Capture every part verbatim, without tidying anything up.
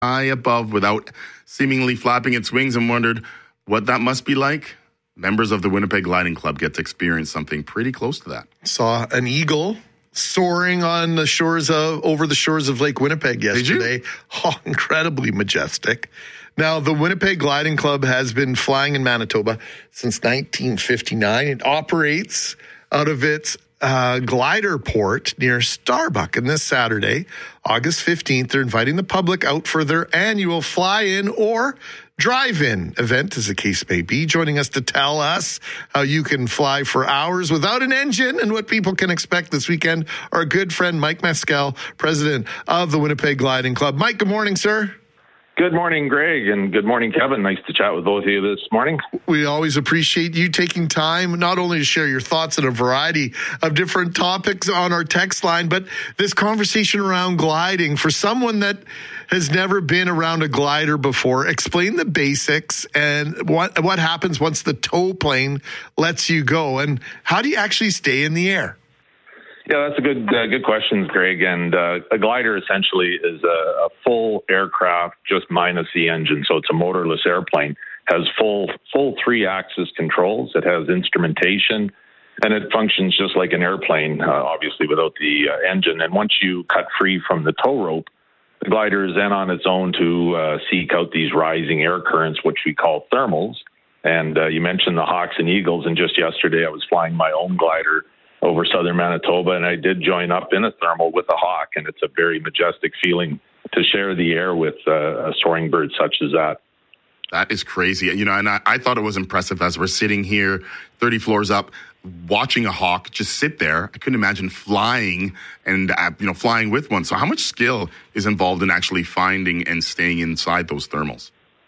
high above without seemingly flapping its wings, and wondered what that must be like. Members of the Winnipeg Gliding Club get to experience something pretty close to that. Saw an eagle soaring on the shores of over the shores of Lake Winnipeg yesterday. Oh, incredibly majestic. Now, the Winnipeg Gliding Club has been flying in Manitoba since nineteen fifty-nine. It operates out of its uh, glider port near Starbuck. And this Saturday, August fifteenth, they're inviting the public out for their annual fly-in or drive-in event, as the case may be. Joining us to tell us how you can fly for hours without an engine and what people can expect this weekend, our good friend Mike Mescal, president of the Winnipeg Gliding Club. Mike, good morning, sir. Good morning, Greg, and good morning, Kevin. Nice to chat with both of you this morning. We always appreciate you taking time, not only to share your thoughts on a variety of different topics on our text line, but this conversation around gliding. For someone that has never been around a glider before, explain the basics and what what happens once the tow plane lets you go, and how do you actually stay in the air? Yeah, that's a good uh, good question, Greg. And uh, a glider essentially is a, a full aircraft, just minus the engine. So it's a motorless airplane. Has full full three-axis controls. It has instrumentation, and it functions just like an airplane, uh, obviously without the uh, engine. And once you cut free from the tow rope, the glider is then on its own to uh, seek out these rising air currents, which we call thermals. And uh, you mentioned the Hawks and Eagles, and just yesterday I was flying my own glider over southern Manitoba, and I did join up in a thermal with a Hawk, and it's a very majestic feeling to share the air with uh, a soaring bird such as that. That is crazy. You know, and I, I thought it was impressive as we're sitting here thirty floors up, watching a Hawk just sit there. I couldn't imagine flying and, uh, you know, flying with one. So how much skill is involved in actually finding and staying inside those thermals?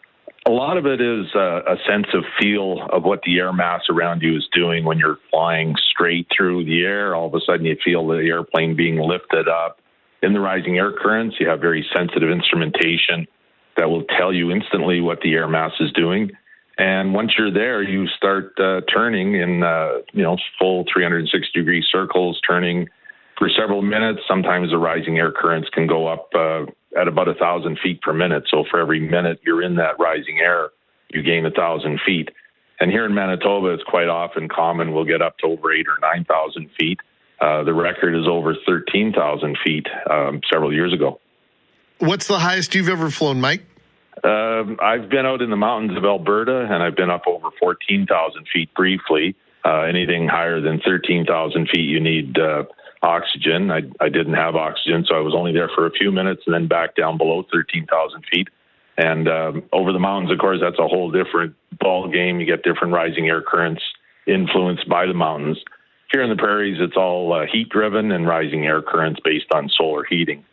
A lot of it is uh, a sense of feel of what the air mass around you is doing when you're flying straight through the air. All of a sudden you feel the airplane being lifted up in the rising air currents. You have very sensitive instrumentation that will tell you instantly what the air mass is doing. And once you're there, you start uh, turning in uh, you know full three hundred sixty degree circles, turning for several minutes. Sometimes the rising air currents can go up uh, at about a thousand feet per minute. So for every minute you're in that rising air, you gain a thousand feet. And here in Manitoba, it's quite often common we'll get up to over eight or nine thousand feet. Uh, the record is over thirteen thousand feet um, several years ago. What's the highest you've ever flown, Mike? Um, I've been out in the mountains of Alberta, and I've been up over fourteen thousand feet briefly. Uh, anything higher than thirteen thousand feet, you need uh, oxygen. I, I didn't have oxygen, so I was only there for a few minutes and then back down below thirteen thousand feet. And um, over the mountains, of course, that's a whole different ball game. You get different rising air currents influenced by the mountains. Here in the prairies, it's all uh, heat-driven and rising air currents based on solar heating.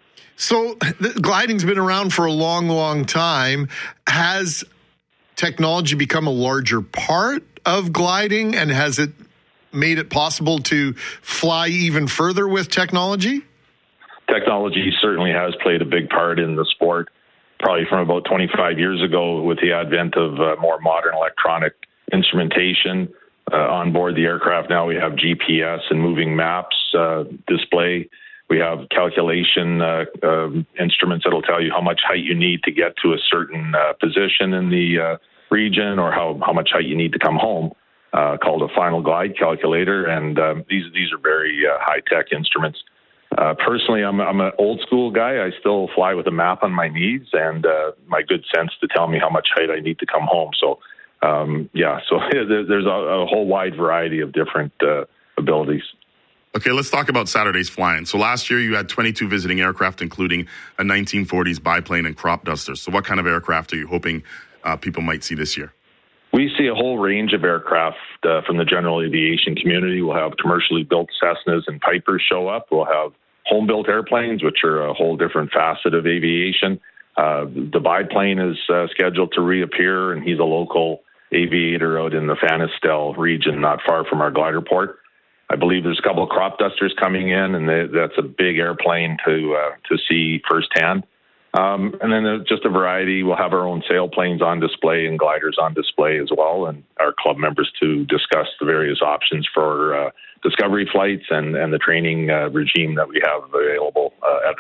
So the gliding's been around for a long, long time. Has technology become a larger part of gliding, and has it made it possible to fly even further with technology? Technology certainly has played a big part in the sport, probably from about twenty-five years ago with the advent of uh, more modern electronic instrumentation uh, on board the aircraft. Now we have G P S and moving maps uh, display. We have calculation uh, uh, instruments that will tell you how much height you need to get to a certain uh, position in the uh, region, or how, how much height you need to come home, uh, called a final glide calculator. And um, these these are very uh, high-tech instruments. Uh, personally, I'm, I'm an old-school guy. I still fly with a map on my knees and uh, my good sense to tell me how much height I need to come home. So, um, yeah, so there's a, a whole wide variety of different uh, abilities. Okay, let's talk about Saturday's flying. So last year you had twenty-two visiting aircraft, including a nineteen forties biplane and crop duster. So what kind of aircraft are you hoping uh, people might see this year? We see a whole range of aircraft uh, from the general aviation community. We'll have commercially built Cessnas and Pipers show up. We'll have home-built airplanes, which are a whole different facet of aviation. Uh, the biplane is uh, scheduled to reappear, and he's a local aviator out in the Fanistel region, not far from our glider port. I believe there's a couple of crop dusters coming in, and they, that's a big airplane to uh, to see firsthand. Um, and then there's just a variety. We'll have our own sailplanes on display and gliders on display as well, and our club members to discuss the various options for uh, discovery flights and, and the training uh, regime that we have available uh, at the club.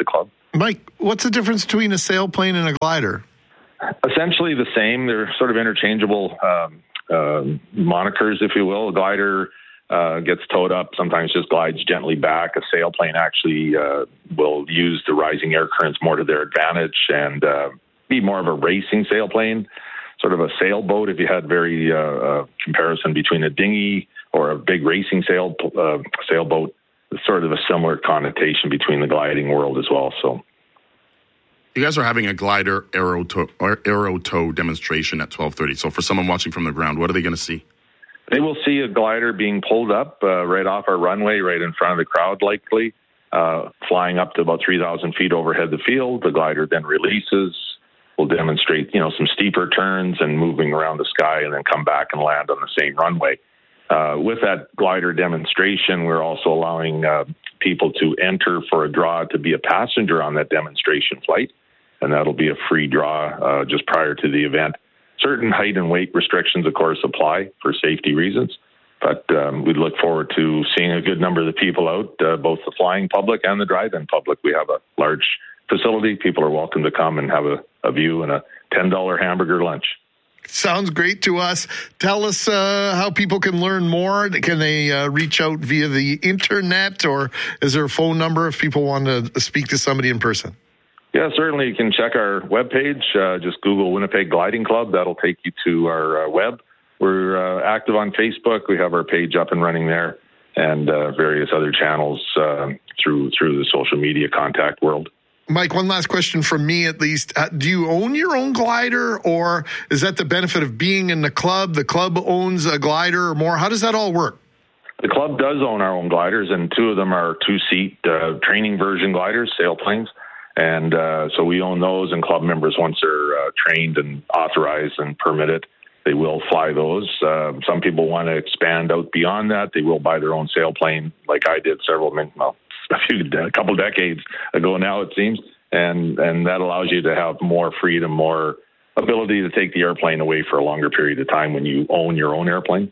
Mike, what's the difference between a sailplane and a glider? Essentially the same. They're sort of interchangeable um, uh, monikers, if you will. A glider uh, gets towed up, sometimes just glides gently back. A sailplane actually uh, will use the rising air currents more to their advantage and uh, be more of a racing sailplane, sort of a sailboat. If you had very uh, uh, comparison between a dinghy or a big racing sail uh, sailboat, it's sort of a similar connotation between the gliding world as well. So, you guys are having a glider aero tow, aero tow demonstration at twelve thirty. So, for someone watching from the ground, what are they going to see? They will see a glider being pulled up uh, right off our runway, right in front of the crowd, likely, uh, flying up to about three thousand feet overhead the field. The glider then releases. We'll demonstrate, you know, some steeper turns and moving around the sky, and then come back and land on the same runway. Uh, with that glider demonstration, we're also allowing uh, people to enter for a draw to be a passenger on that demonstration flight, and that'll be a free draw uh, just prior to the event. Certain height and weight restrictions, of course, apply for safety reasons, but um, we look forward to seeing a good number of the people out, uh, both the flying public and the drive-in public. We have a large facility. People are welcome to come and have a, a view and a ten dollars hamburger lunch. Sounds great to us. Tell us uh, how people can learn more. Can they uh, reach out via the internet, or is there a phone number if people want to speak to somebody in person? Yeah, certainly. You can check our webpage. Uh, just Google Winnipeg Gliding Club. That'll take you to our uh, web. We're uh, active on Facebook. We have our page up and running there, and uh, various other channels uh, through through the social media contact world. Mike, one last question from me at least. Uh, do you own your own glider, or is that the benefit of being in the club? The club owns a glider or more. How does that all work? The club does own our own gliders, and two of them are two-seat uh, training version gliders, sailplanes. And uh, so we own those, and club members, once they're uh, trained and authorized and permitted, they will fly those. Uh, some people want to expand out beyond that. They will buy their own sailplane, like I did several, well, a few, a couple decades ago now, it seems, and and that allows you to have more freedom, more ability to take the airplane away for a longer period of time when you own your own airplane.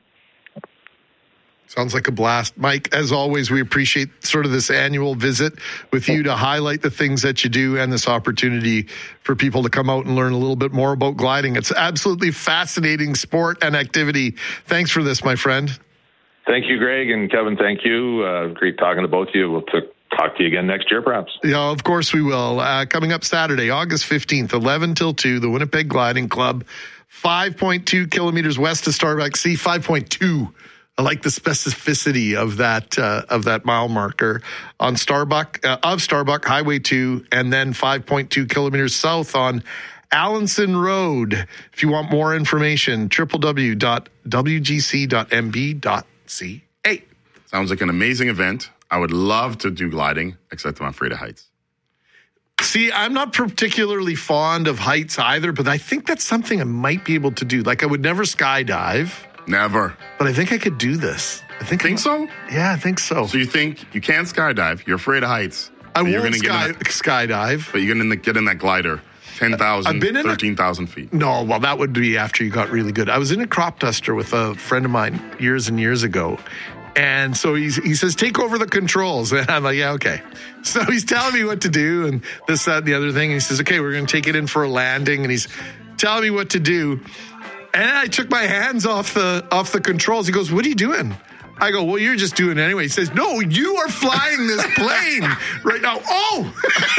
Sounds like a blast. Mike, as always, we appreciate sort of this annual visit with you to highlight the things that you do and this opportunity for people to come out and learn a little bit more about gliding. It's absolutely fascinating sport and activity. Thanks for this, my friend. Thank you, Greg, and Kevin, thank you. Uh, great talking to both of you. We'll t- talk to you again next year, perhaps. Yeah, of course we will. Uh, coming up Saturday, August fifteenth, eleven till two, the Winnipeg Gliding Club, five point two kilometers west of Starbuck. See, five point two. I like the specificity of that uh, of that mile marker on Starbuck, uh, of Starbuck, Highway two, and then five point two kilometers south on Allenson Road. If you want more information, w w w dot w g c dot m b dot c a. Sounds like an amazing event. I would love to do gliding, except I'm afraid of heights. See, I'm not particularly fond of heights either, but I think that's something I might be able to do. Like, I would never skydive. Never. But I think I could do this. I think, think so? Yeah, I think so. So you think you can't skydive, you're afraid of heights. I won't you're gonna sky, get in that, skydive. But you're going to get in that glider. ten thousand, thirteen thousand feet. No, well, that would be after you got really good. I was in a crop duster with a friend of mine years and years ago. And so he's, he says, take over the controls. And I'm like, yeah, okay. So he's telling me what to do and this, that, and the other thing. And he says, okay, we're going to take it in for a landing. And he's telling me what to do. And I took my hands off the off the controls. He goes, what are you doing? I go, well, you're just doing it anyway. He says, no, you are flying this plane right now. Oh!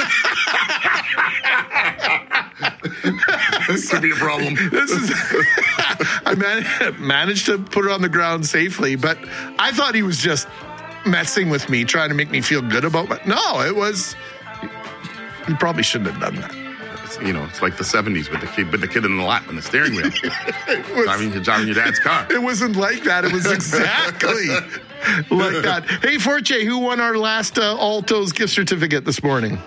This could be a problem. This is. I man- managed to put it on the ground safely, but I thought he was just messing with me, trying to make me feel good about my. No, it was. He probably shouldn't have done that. It's, you know, it's like the seventies with the kid, with the kid in the lap and the steering wheel, was, driving, driving your dad's car. It wasn't like that. It was exactly like that. Hey, Forte, who won our last uh, Altos gift certificate this morning?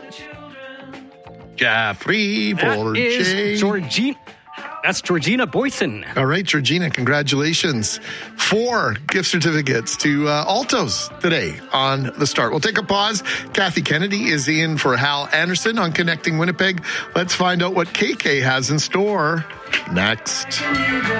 Jeffrey Forte. That is Georgina. That's Georgina Boyson. All right, Georgina, congratulations. Four gift certificates to uh, Altos today on The Start. We'll take a pause. Kathy Kennedy is in for Hal Anderson on Connecting Winnipeg. Let's find out what K K has in store next.